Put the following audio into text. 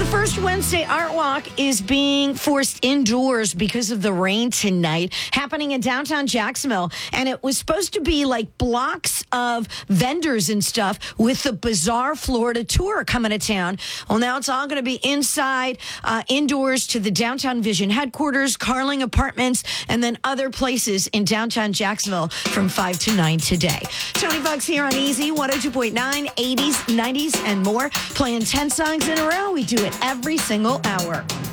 the first Wednesday Art Walk is being forced indoors because of the rain tonight, happening in downtown Jacksonville. And it was supposed to be like blocks of vendors and stuff with the Bizarre Florida tour coming to town. Well, now it's all going to be inside, indoors to the Downtown Vision headquarters, Carling Apartments, and then other places in downtown Jacksonville from 5 to 9 today. Tony Bugs here on Easy 102.9, 80s, 90s, and more. Playing 10 songs in a row. We do it every single hour.